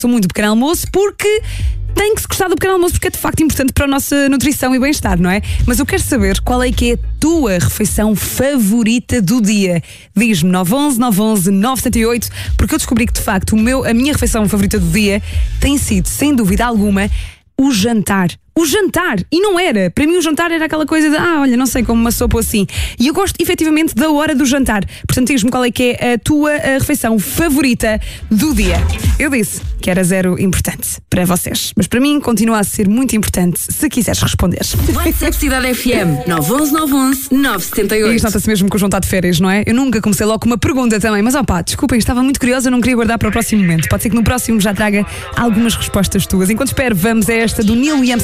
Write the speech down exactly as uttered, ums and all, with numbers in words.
Sou muito do pequeno almoço porque tem que se gostar do pequeno almoço, porque é de facto importante para a nossa nutrição e bem-estar, não é? Mas eu quero saber qual é que é a tua refeição favorita do dia. Diz-me nove um um, nove um um, nove sete oito, porque eu descobri que de facto o meu, a minha refeição favorita do dia tem sido, sem dúvida alguma, o jantar. O jantar! E não era. Para mim o jantar era aquela coisa de, ah, olha, não sei, como uma sopa ou assim. E eu gosto efetivamente da hora do jantar. Portanto, diz-me qual é que é a tua a refeição favorita do dia. Eu disse que era zero importante para vocês, mas para mim continua a ser muito importante, se quiseres responder. WhatsApp Cidade F M nove um um, nove um um, nove sete oito. E isto nota-se mesmo com o João está de férias, não é? Eu nunca comecei logo com uma pergunta também, mas opá, desculpem, estava muito curiosa, não queria guardar para o próximo momento. Pode ser que no próximo já traga algumas respostas tuas. Enquanto espero, vamos a esta do Neil Young.